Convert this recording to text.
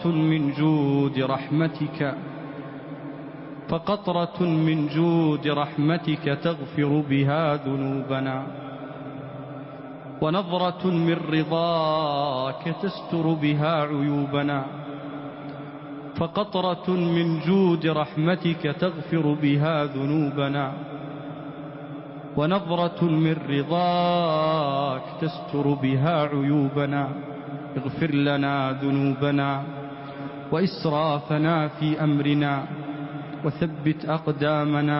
من جود رحمتك فقطرة من جود رحمتك تغفر بها ذنوبنا، ونظرة من رضاك تستر بها عيوبنا، فقطرة من جود رحمتك تغفر بها ذنوبنا، ونظرة من رضاك تستر بها عيوبنا. اغفر لنا ذنوبنا وإسرافنا في أمرنا وثبت أقدامنا